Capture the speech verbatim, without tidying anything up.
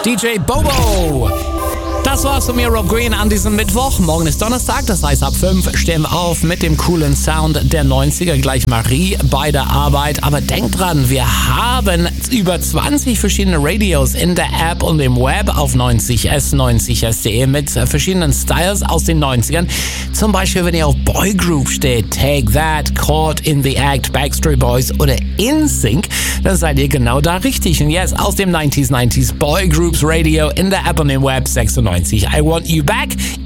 D J Bobo. Das war's von mir, Rob Green, an diesem Mittwoch. Morgen ist Donnerstag, das heißt ab fünf stehen wir auf mit dem coolen Sound der neunziger. Gleich Marie bei der Arbeit. Aber denkt dran, wir haben über zwanzig verschiedene Radios in der App und im Web auf neunzig S, neunzig S punkt de mit verschiedenen Styles aus den neunzigern. Zum Beispiel, wenn ihr auf Boygroup steht, Take That, Caught in the Act, Backstreet Boys oder In Sync, dann seid ihr genau da richtig. Und jetzt aus dem neunziger neunzig Boygroups Radio in der App und im Web sechsundneunzig. I Want You Back.